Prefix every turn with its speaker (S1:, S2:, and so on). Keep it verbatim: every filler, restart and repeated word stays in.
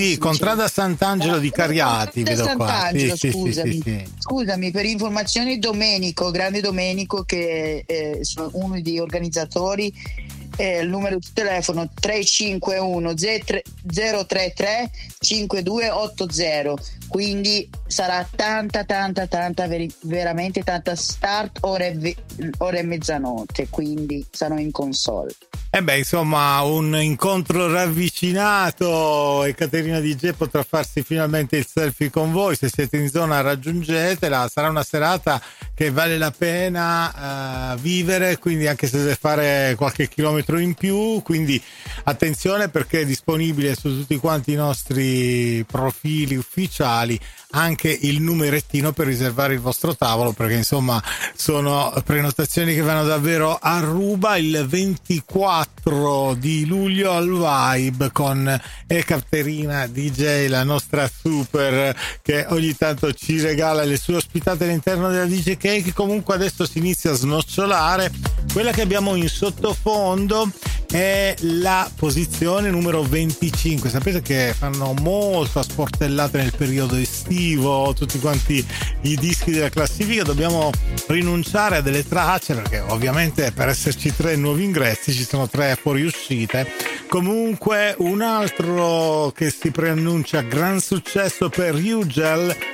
S1: Sì, Contrada Sant'Angelo di Cariati, vedo qua.
S2: Sant'Angelo,
S1: Sì, sì,
S2: scusami.
S1: sì, sì, sì.
S2: Scusami per informazioni, Domenico, grande Domenico, che è uno degli organizzatori. Eh, il numero di telefono tre cinque uno zero tre tre cinque due otto zero, quindi sarà tanta tanta tanta veri- veramente tanta start ore, ve- ore mezzanotte, quindi sarò in console.
S1: E beh, insomma, un incontro ravvicinato e Caterina Di Gé potrà farsi finalmente il selfie con voi. Se siete in zona raggiungetela, sarà una serata che vale la pena uh, vivere, quindi anche se deve fare qualche chilometro in più, quindi attenzione perché è disponibile su tutti quanti i nostri profili ufficiali anche il numerettino per riservare il vostro tavolo, perché insomma sono prenotazioni che vanno davvero a ruba. Il ventiquattro di luglio al Vibe con Ekaterina D J, la nostra super, che ogni tanto ci regala le sue ospitate all'interno della D J Cake. Comunque adesso si inizia a snocciolare. Quella che abbiamo in sottofondo è la posizione numero venticinque. Sapete che fanno molto a sportellate nel periodo estivo tutti quanti i dischi della classifica. Dobbiamo rinunciare a delle tracce perché ovviamente per esserci tre nuovi ingressi ci sono tre fuoriuscite. Comunque un altro che si preannuncia gran successo per Ugel